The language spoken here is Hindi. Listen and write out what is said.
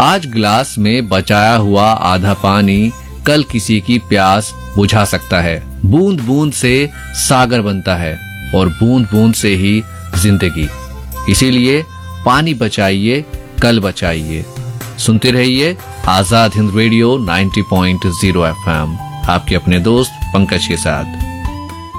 आज ग्लास में बचाया हुआ आधा पानी कल किसी की प्यास बुझा सकता है। बूंद बूंद से सागर बनता है और बूंद बूंद से ही जिंदगी। इसीलिए पानी बचाइए, कल बचाइए। सुनते रहिए आजाद हिंद रेडियो 90.0 FM, आपके अपने दोस्त पंकज के साथ।